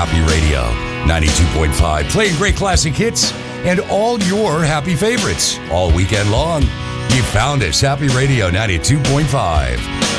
Happy Radio 92.5, playing great classic hits and all your happy favorites all weekend long. You found us, Happy Radio 92.5.